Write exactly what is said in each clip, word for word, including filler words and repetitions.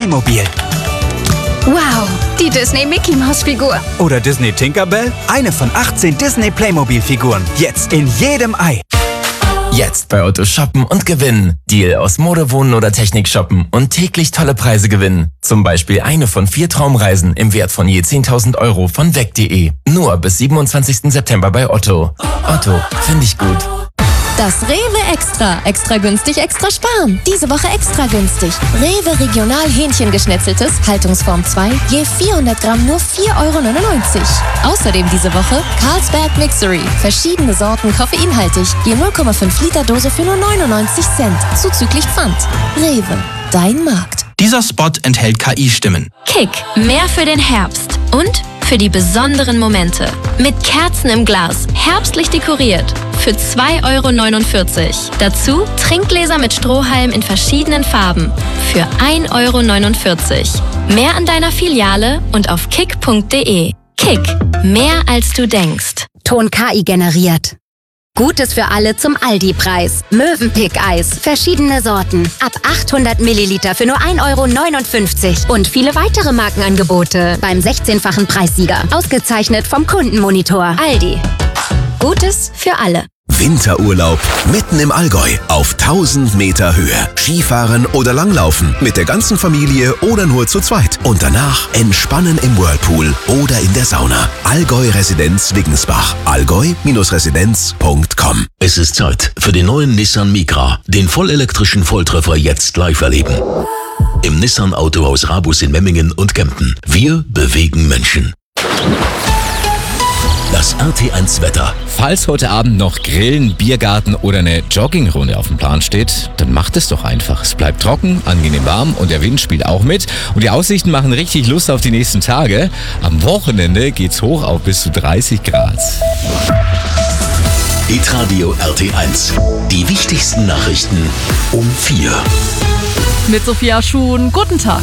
Playmobil. Wow, die Disney-Mickey-Maus-Figur. Oder Disney Tinkerbell? Eine von achtzehn Disney Playmobil-Figuren. Jetzt in jedem Ei. Jetzt bei Otto shoppen und gewinnen. Deal aus Mode, Wohnen oder Technik shoppen und täglich tolle Preise gewinnen. Zum Beispiel eine von vier Traumreisen im Wert von je zehntausend Euro von weg punkt de. Nur bis siebenundzwanzigsten September bei Otto. Otto, finde ich gut. Das Rewe Extra. Extra günstig, extra sparen. Diese Woche extra günstig. Rewe Regional Hähnchengeschnetzeltes, Haltungsform zwei, je vierhundert Gramm nur vier Euro neunundneunzig. Außerdem diese Woche Carlsberg Mixery. Verschiedene Sorten koffeinhaltig. Je null Komma fünf Liter Dose für nur neunundneunzig Cent. Zuzüglich Pfand. Rewe. Dein Markt. Dieser Spot enthält K I-Stimmen. Kick. Mehr für den Herbst. Und für die besonderen Momente. Mit Kerzen im Glas. Herbstlich dekoriert. Für zwei Euro neunundvierzig. Dazu Trinkgläser mit Strohhalm in verschiedenen Farben. Für ein Euro neunundvierzig. Mehr an deiner Filiale und auf kick punkt de. Kick. Mehr als du denkst. Ton K I generiert. Gutes für alle zum Aldi-Preis. Mövenpick-Eis. Verschiedene Sorten. Ab achthundert Milliliter für nur ein Euro neunundfünfzig. Und viele weitere Markenangebote beim sechzehnfachen Preissieger. Ausgezeichnet vom Kundenmonitor. Aldi. Gutes für alle. Winterurlaub mitten im Allgäu auf tausend Meter Höhe. Skifahren oder Langlaufen mit der ganzen Familie oder nur zu zweit. Und danach entspannen im Whirlpool oder in der Sauna. Allgäu Residenz Wiggensbach. allgäu Residenz punkt com. Es ist Zeit für den neuen Nissan Micra. Den vollelektrischen Volltreffer jetzt live erleben. Im Nissan Autohaus Rabus in Memmingen und Kempten. Wir bewegen Menschen. Das R T eins Wetter. Falls heute Abend noch Grillen, Biergarten oder eine Joggingrunde auf dem Plan steht, dann macht es doch einfach. Es bleibt trocken, angenehm warm und der Wind spielt auch mit. Und die Aussichten machen richtig Lust auf die nächsten Tage. Am Wochenende geht's hoch auf bis zu dreißig Grad. Hitradio R T eins. Die wichtigsten Nachrichten um vier. Mit Sophia Schuhn, guten Tag.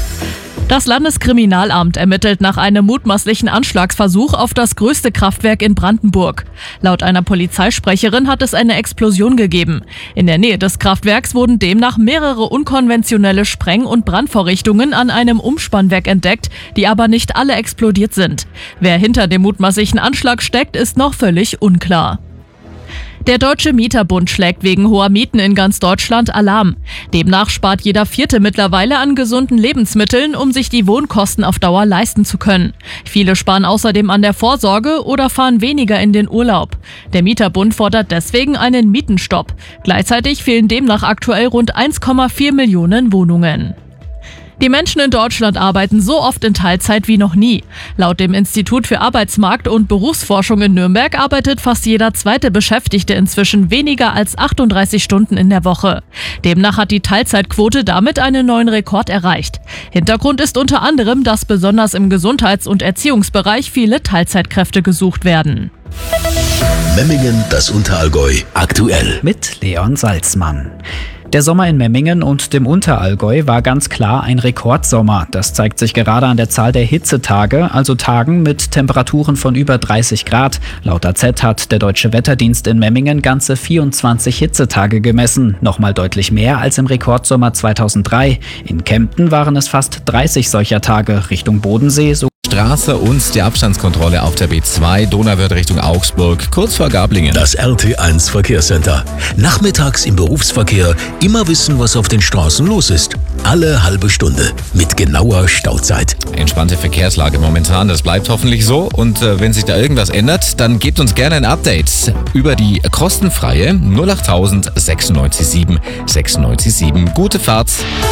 Das Landeskriminalamt ermittelt nach einem mutmaßlichen Anschlagsversuch auf das größte Kraftwerk in Brandenburg. Laut einer Polizeisprecherin hat es eine Explosion gegeben. In der Nähe des Kraftwerks wurden demnach mehrere unkonventionelle Spreng- und Brandvorrichtungen an einem Umspannwerk entdeckt, die aber nicht alle explodiert sind. Wer hinter dem mutmaßlichen Anschlag steckt, ist noch völlig unklar. Der Deutsche Mieterbund schlägt wegen hoher Mieten in ganz Deutschland Alarm. Demnach spart jeder Vierte mittlerweile an gesunden Lebensmitteln, um sich die Wohnkosten auf Dauer leisten zu können. Viele sparen außerdem an der Vorsorge oder fahren weniger in den Urlaub. Der Mieterbund fordert deswegen einen Mietenstopp. Gleichzeitig fehlen demnach aktuell rund eins Komma vier Millionen Wohnungen. Die Menschen in Deutschland arbeiten so oft in Teilzeit wie noch nie. Laut dem Institut für Arbeitsmarkt- und Berufsforschung in Nürnberg arbeitet fast jeder zweite Beschäftigte inzwischen weniger als achtunddreißig Stunden in der Woche. Demnach hat die Teilzeitquote damit einen neuen Rekord erreicht. Hintergrund ist unter anderem, dass besonders im Gesundheits- und Erziehungsbereich viele Teilzeitkräfte gesucht werden. Memmingen, das Unterallgäu, aktuell. Mit Leon Salzmann. Der Sommer in Memmingen und dem Unterallgäu war ganz klar ein Rekordsommer. Das zeigt sich gerade an der Zahl der Hitzetage, also Tagen mit Temperaturen von über dreißig Grad. Laut A Z hat der Deutsche Wetterdienst in Memmingen ganze vierundzwanzig Hitzetage gemessen. Nochmal deutlich mehr als im Rekordsommer zweitausenddrei. In Kempten waren es fast dreißig solcher Tage. Richtung Bodensee so Straße und die Abstandskontrolle auf der B zwei, Donauwörth Richtung Augsburg, kurz vor Gablingen. Das R T eins Verkehrscenter. Nachmittags im Berufsverkehr immer wissen, was auf den Straßen los ist. Alle halbe Stunde mit genauer Stauzeit. Entspannte Verkehrslage momentan, das bleibt hoffentlich so. Und äh, wenn sich da irgendwas ändert, dann gebt uns gerne ein Update über die kostenfreie null acht tausend sechsundneunzig sieben sechsundneunzig sieben. Gute Fahrt.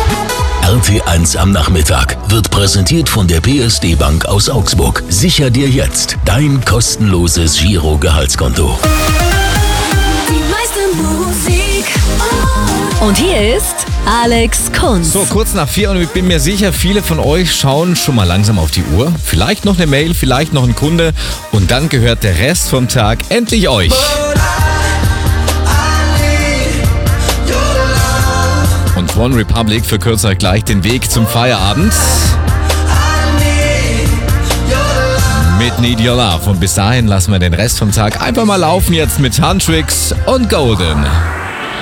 R T eins am Nachmittag wird präsentiert von der P S D Bank aus Augsburg. Sicher dir jetzt dein kostenloses Giro-Gehaltskonto. Die meiste Musik. Und hier ist Alex Kunz. So, kurz nach vier und ich bin mir sicher, viele von euch schauen schon mal langsam auf die Uhr. Vielleicht noch eine Mail, vielleicht noch ein Kunde und dann gehört der Rest vom Tag endlich euch. Und One Republic verkürzt euch gleich den Weg zum Feierabend. Mit Need Your Love. Und bis dahin lassen wir den Rest vom Tag einfach mal laufen jetzt mit Huntrix und Golden.